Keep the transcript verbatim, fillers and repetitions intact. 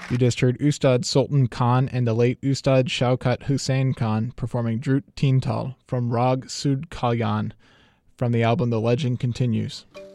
You just heard Ustad Sultan Khan and the late Ustad Shaukat Hussain Khan performing Drut Teen Tal from Rag Sud Kalyan from the album The Legend Continues.